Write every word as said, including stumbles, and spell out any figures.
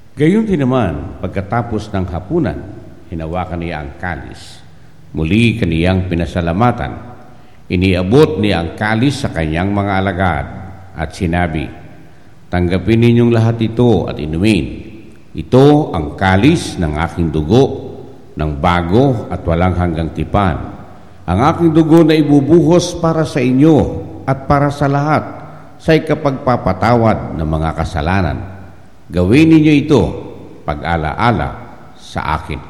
Gayon din naman, pagkatapos ng hapunan, hinawakan niya ang kalis. Muli kaniyang pinasalamatan. Iniabot niya ang kalis sa kanyang mga alagad at sinabi, "Tanggapin ninyong lahat ito at inumin. Ito ang kalis ng aking dugo, ng bago at walang hanggang tipan. Ang aking dugo na ibubuhos para sa inyo at para sa lahat sa ikapagpapatawad ng mga kasalanan. Gawin ninyo ito pag-alaala sa akin."